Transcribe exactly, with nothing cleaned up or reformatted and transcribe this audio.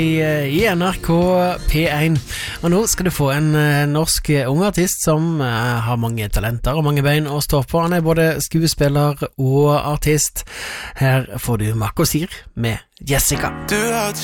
I, i N R K P én. Og nå skal du få en uh, norsk ung artist som uh, har mange talenter og mange bein å stå på. Han er både skuespiller og artist. Her får du Marco Sir med Jessica. Du har